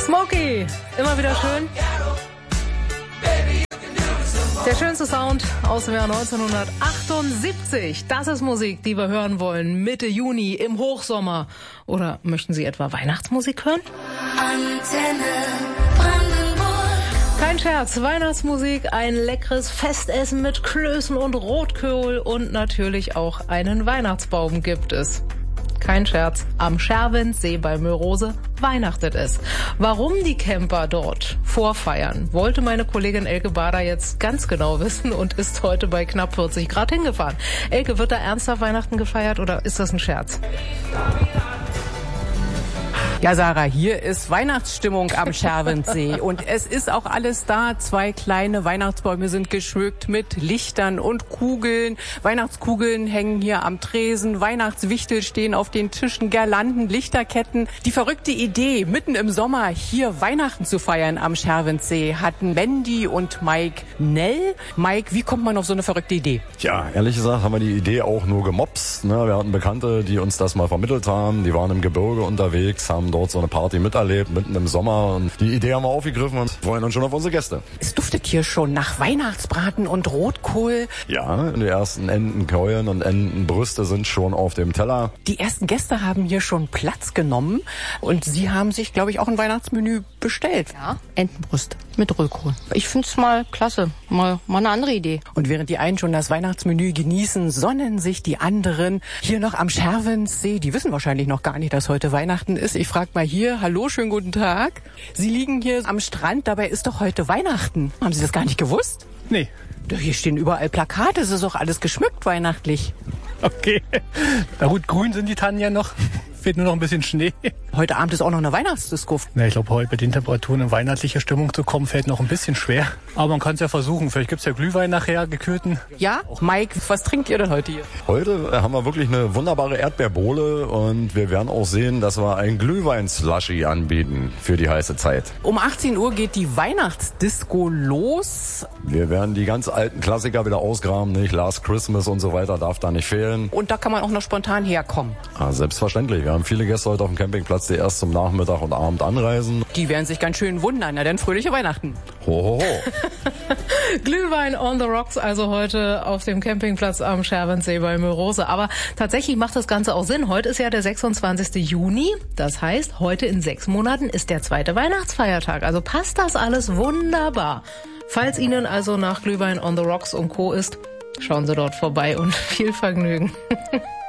Smokey, immer wieder schön. Der schönste Sound aus dem Jahr 1978. Das ist Musik, die wir hören wollen. Mitte Juni im Hochsommer. Oder möchten Sie etwa Weihnachtsmusik hören? Antenne Brandenburg. Kein Scherz, Weihnachtsmusik, ein leckeres Festessen mit Klößen und Rotkohl und natürlich auch einen Weihnachtsbaum gibt es. Kein Scherz, am Scherwendsee bei Mörose weihnachtet es. Warum die Camper dort vorfeiern, wollte meine Kollegin Elke Bader jetzt ganz genau wissen und ist heute bei knapp 40 Grad hingefahren. Elke, wird da ernsthaft Weihnachten gefeiert oder ist das ein Scherz? Ja, Sarah, hier ist Weihnachtsstimmung am Scherwendsee und es ist auch alles da. 2 kleine Weihnachtsbäume sind geschmückt mit Lichtern und Kugeln. Weihnachtskugeln hängen hier am Tresen, Weihnachtswichtel stehen auf den Tischen, Girlanden, Lichterketten. Die verrückte Idee, mitten im Sommer hier Weihnachten zu feiern am Scherwendsee, hatten Mandy und Mike Nell. Mike, wie kommt man auf so eine verrückte Idee? Ja, ehrlich gesagt haben wir die Idee auch nur gemopst. Wir hatten Bekannte, die uns das mal vermittelt haben. Die waren im Gebirge unterwegs, haben dort so eine Party miterlebt, mitten im Sommer. Und die Idee haben wir aufgegriffen und freuen uns schon auf unsere Gäste. Es duftet hier schon nach Weihnachtsbraten und Rotkohl. Ja, die ersten Entenkeulen und Entenbrüste sind schon auf dem Teller. Die ersten Gäste haben hier schon Platz genommen und Sie haben sich, glaube ich, auch ein Weihnachtsmenü bestellt. Ja, Entenbrust mit Rotkohl. Ich finde es mal klasse, mal eine andere Idee. Und während die einen schon das Weihnachtsmenü genießen, sonnen sich die anderen hier noch am Scherwendsee. Die wissen wahrscheinlich noch gar nicht, dass heute Weihnachten ist. Ich frage mal hier, hallo, schönen guten Tag. Sie liegen hier am Strand, dabei ist doch heute Weihnachten. Haben Sie das gar nicht gewusst? Nee. Doch, hier stehen überall Plakate, es ist doch alles geschmückt weihnachtlich. Okay. Na gut, grün sind die Tannen ja noch. Fehlt nur noch ein bisschen Schnee. Heute Abend ist auch noch eine Weihnachtsdisco. Na, ich glaube, heute bei den Temperaturen in weihnachtliche Stimmung zu kommen, fällt noch ein bisschen schwer. Aber man kann es ja versuchen. Vielleicht gibt's ja Glühwein nachher, gekühlten. Ja? Mike, was trinkt ihr denn heute hier? Heute haben wir wirklich eine wunderbare Erdbeerbohle und wir werden auch sehen, dass wir ein Glühwein-Slushy anbieten für die heiße Zeit. Um 18 Uhr geht die Weihnachtsdisco los. Wir werden die ganz alten Klassiker wieder ausgraben, nicht? Last Christmas und so weiter darf da nicht fehlen. Und da kann man auch noch spontan herkommen. Ah, selbstverständlich. Wir haben viele Gäste heute auf dem Campingplatz, die erst zum Nachmittag und Abend anreisen. Die werden sich ganz schön wundern. Na dann fröhliche Weihnachten. Ho, ho, ho. Glühwein on the rocks, also heute auf dem Campingplatz am Scherwendsee bei Mörose. Aber tatsächlich macht das Ganze auch Sinn. Heute ist ja der 26. Juni. Das heißt, heute in 6 Monaten ist der 2. Weihnachtsfeiertag. Also passt das alles wunderbar. Falls Ihnen also nach Glühwein on the rocks und Co. ist, schauen Sie dort vorbei und viel Vergnügen.